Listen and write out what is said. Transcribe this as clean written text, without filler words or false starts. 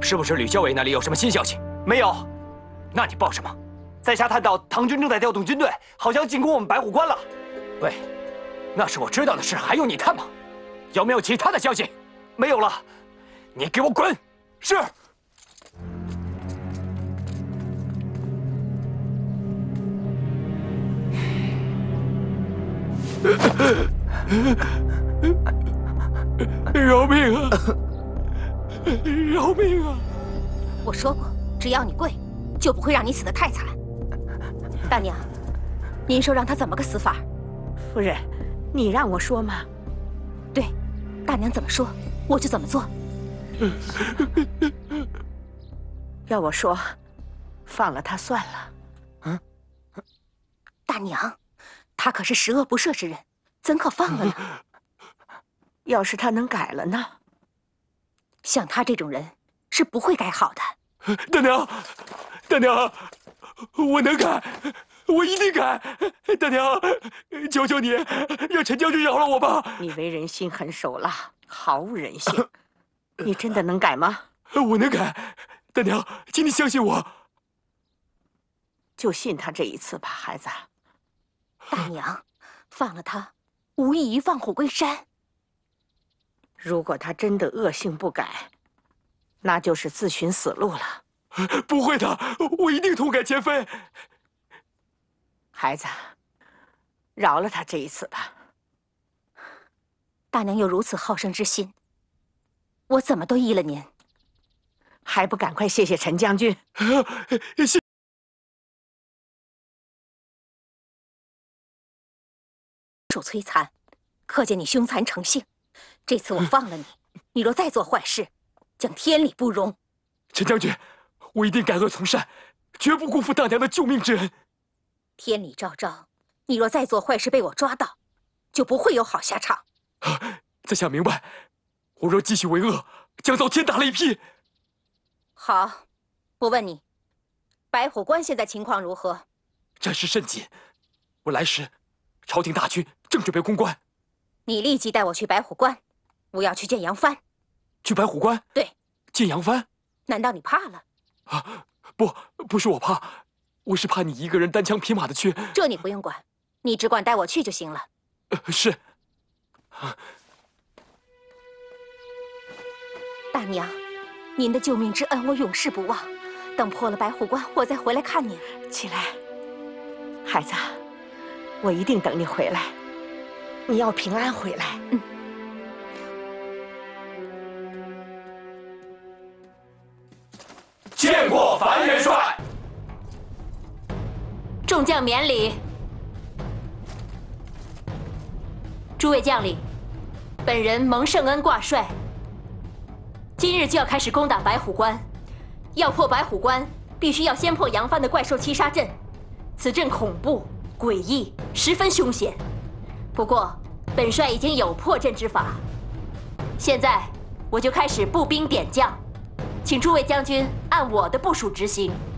是不是吕教委那里有什么新消息？ 没有。 那你报什么？ 在下探到唐军正在调动军队，好像进攻我们白虎关了。 喂，那是我知道的事，还用你探吗？有没有其他的消息？ 没有了。 你给我滚！ 是。 饶命啊！饶命啊！ 我说过，只要你跪，就不会让你死得太惨。大娘，您说让他怎么个死法？ 夫人，你让我说吗？ 对，大娘怎么说，我就怎么做。 要我说，放了他算了。 大娘，他可是十恶不赦之人，怎可放了呢？ 要是他能改了呢？ 像他这种人是不会改好的。 大娘，大娘，我能改，我一定改。大娘，求求你，让陈将军饶了我吧。 你为人心狠手辣，毫无人性。你真的能改吗？ 我能改，大娘，请你相信我。 就信他这一次吧，孩子。 大娘，放了他，无异于放虎归山。 如果他真的恶性不改，那就是自寻死路了。 不会的，我一定痛改前非。 孩子，饶了他这一次吧。 大娘有如此好生之心，我怎么都依了您。 还不赶快谢谢陈将军！ 谢。 受摧残，可见你凶残成性。这次我放了你，你若再做坏事，将天理不容。 陈将军，我一定改恶从善，绝不辜负大娘的救命之恩。 天理昭昭，你若再做坏事被我抓到，就不会有好下场。 在下明白，我若继续为恶，将遭天打雷劈。 好，我问你，白虎关现在情况如何？ 战事甚紧，我来时，朝廷大军正准备攻关。 你立即带我去白虎关，我要去见杨帆。 去白虎关？ 对， 见杨帆。 难道你怕了？ 啊，不是我怕，我是怕你一个人单枪匹马的去。 这你不用管，你只管带我去就行了。 是。 大娘，您的救命之恩我永世不忘。等破了白虎关，我再回来看您。 起来，孩子，我一定等你回来。你要平安回来。 见过樊元帅。 众将免礼。诸位将领，本人蒙圣恩挂帅，今日就要开始攻打白虎关。要破白虎关，必须要先破杨帆的怪兽七杀阵。此阵恐怖诡异，十分凶险。不过，本帅已经有破阵之法。现在我就开始步兵点将，请诸位将军按我的部署执行。